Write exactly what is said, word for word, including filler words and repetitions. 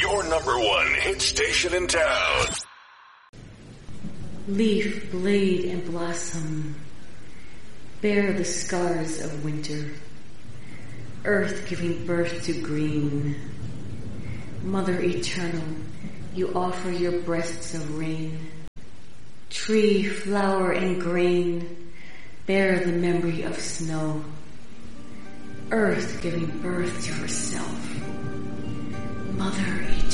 your number one hit station in town. Leaf, blade, and blossom bear the scars of winter. Earth giving birth to green. Mother eternal, you offer your breasts of rain. Tree, flower, and grain bear the memory of snow. Earth giving birth to herself. Mother eternal.